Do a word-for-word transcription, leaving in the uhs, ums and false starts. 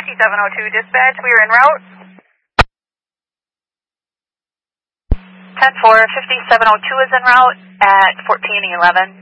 fifty-seven oh two dispatch, we are en route. ten four, fifty-seven oh two is en route at fourteen eleven.